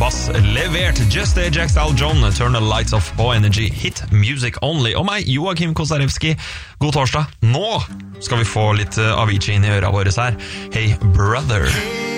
bass levert. Just Ajax Al John, Turn the Lights Off på Energy, Hit Music Only. Og meg, Joakim Kosarewski. God torsdag. Nå skal vi få litt Avicii inn i øra våre her. Hey brother.